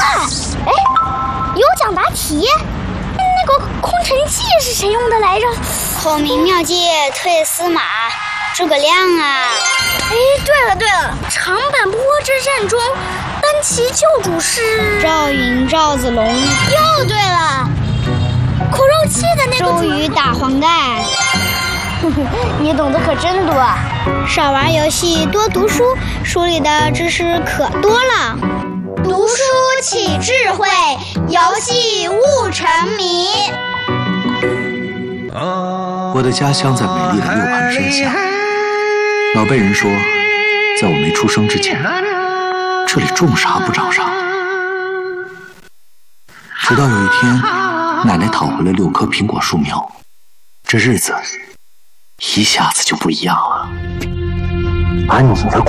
哎，有奖答题。那个空城计是谁用的来着？ 孔明妙计退司马，诸葛亮啊！ 哎，对了，长坂坡之战中，单骑救主是赵云、赵子龙。 又对了，苦肉计的那个周瑜打黄盖。 你懂得可真多啊！ 少玩游戏，多读书，书里的知识可多了。 读书起智慧，游戏悟沉迷。 我的家乡在美丽的六盘山下，老辈人说，在我没出生之前，这里种啥不长啥。直到有一天，奶奶讨回了6棵苹果树苗，这日子一下子就不一样了。把你的